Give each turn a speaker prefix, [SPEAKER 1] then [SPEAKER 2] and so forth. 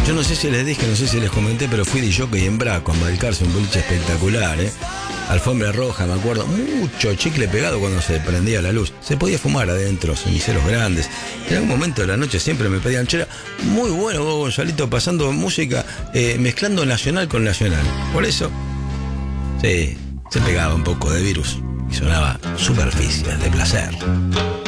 [SPEAKER 1] Yo no sé si les dije, no sé si les comenté, pero fui de jockey en Braco, en Balcarce, un boliche espectacular, Alfombra roja, me acuerdo, mucho chicle pegado cuando se prendía la luz. Se podía fumar adentro, ceniceros grandes. En algún momento de la noche siempre me pedían chela. Muy bueno, vos, Gonzalito, pasando música, mezclando nacional con nacional. Por eso, sí, se pegaba un poco de virus y sonaba Superficies de Placer.